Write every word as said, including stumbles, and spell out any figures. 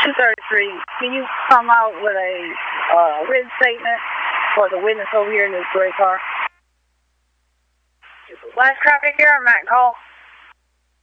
two thirty-three, can you come out with a uh, written statement for the witness over here in this gray car? Last traffic here, I'm Matt Call.